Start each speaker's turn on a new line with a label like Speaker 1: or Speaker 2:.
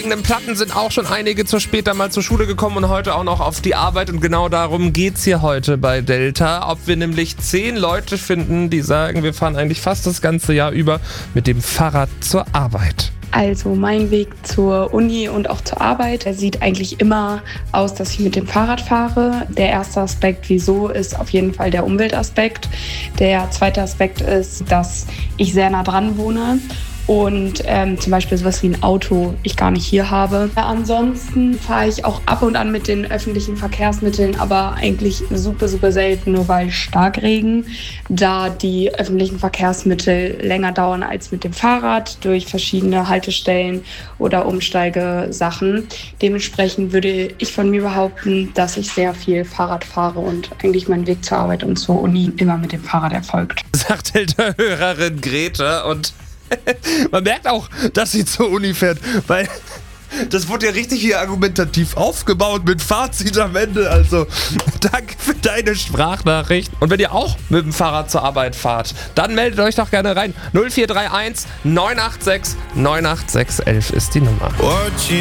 Speaker 1: Platten sind auch schon einige zu spät dann mal zur Schule gekommen und heute auch noch auf die Arbeit. Und genau darum geht's hier heute bei Delta. Ob wir nämlich 10 Leute finden, die sagen, wir fahren eigentlich fast das ganze Jahr über mit dem Fahrrad zur Arbeit.
Speaker 2: Also mein Weg zur Uni und auch zur Arbeit, der sieht eigentlich immer aus, dass ich mit dem Fahrrad fahre. Der erste Aspekt, wieso, ist auf jeden Fall der Umweltaspekt. Der zweite Aspekt ist, dass ich sehr nah dran wohne und zum Beispiel sowas wie ein Auto ich gar nicht hier habe. Ansonsten fahre ich auch ab und an mit den öffentlichen Verkehrsmitteln, aber eigentlich super, super selten, nur bei Starkregen, da die öffentlichen Verkehrsmittel länger dauern als mit dem Fahrrad durch verschiedene Haltestellen oder Umsteigesachen. Dementsprechend würde ich von mir behaupten, dass ich sehr viel Fahrrad fahre und eigentlich mein Weg zur Arbeit und zur Uni immer mit dem Fahrrad erfolgt.
Speaker 1: Sagt Hörerin Grete und man merkt auch, dass sie zur Uni fährt, weil das wurde ja richtig hier argumentativ aufgebaut mit Fazit am Ende. Also danke für deine Sprachnachricht. Und wenn ihr auch mit dem Fahrrad zur Arbeit fahrt, dann meldet euch doch gerne rein. 0431 986 986 11 ist die Nummer.